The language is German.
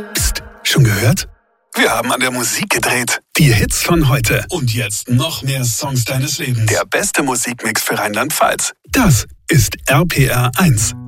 Psst, schon gehört? Wir haben an der Musik gedreht. Die Hits von heute. Und jetzt noch mehr Songs deines Lebens. Der beste Musikmix für Rheinland-Pfalz. Das ist RPR 1.